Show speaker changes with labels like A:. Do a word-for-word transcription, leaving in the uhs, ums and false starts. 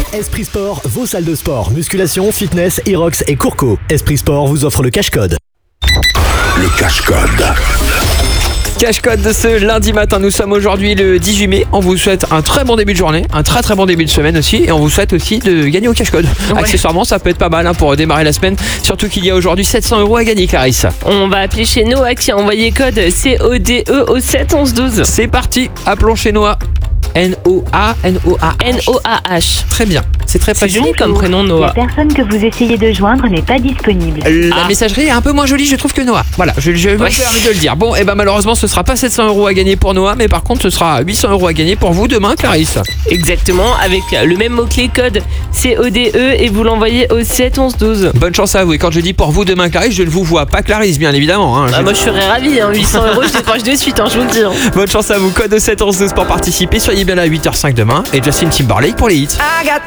A: Esprit Sport, vos salles de sport, musculation, fitness, Irox et Courco. Esprit Sport vous offre le cash-code.
B: Le cash-code.
C: Cash-code de ce lundi matin, nous sommes aujourd'hui le dix-huit mai. On vous souhaite un très bon début de journée, un très très bon début de semaine aussi. Et on vous souhaite aussi de gagner au cash-code. Ouais. Accessoirement, ça peut être pas mal hein, pour démarrer la semaine. Surtout qu'il y a aujourd'hui sept cents euros à gagner, Clarisse.
D: On va appeler chez Noah qui a envoyé code C O D E au sept onze douze.
C: C'est parti, appelons chez Noah. N O A N O A H.
D: N O A H.
C: Très bien, c'est très
D: C'est
C: précis.
D: joli comme prénom Noah.
E: La personne que vous essayez de joindre n'est pas disponible.
C: La
D: Ah.
C: messagerie est un peu moins jolie, je trouve, que Noah. Voilà, je, je me
D: Ouais.
C: permets de le dire. Bon, et ben malheureusement, ce sera pas sept cents euros à gagner pour Noah, mais par contre, ce sera huit cents euros à gagner pour vous demain, Clarisse.
D: Exactement, avec le même mot-clé code C O D E et vous l'envoyez au sept onze douze.
C: Bonne chance à vous. Et quand je dis pour vous demain, Clarisse, je ne vous vois pas Clarisse, bien évidemment. Hein.
D: Ah,
C: Je-
D: moi je serais ravie, hein. huit cents euros je décroche de suite, hein, je vous le dis. hein.
C: Bonne chance à vous. Code au sept onze douze pour participer. Soyez bien là à huit heures zéro cinq demain. Et Justin Timberlake pour les hits.
F: I got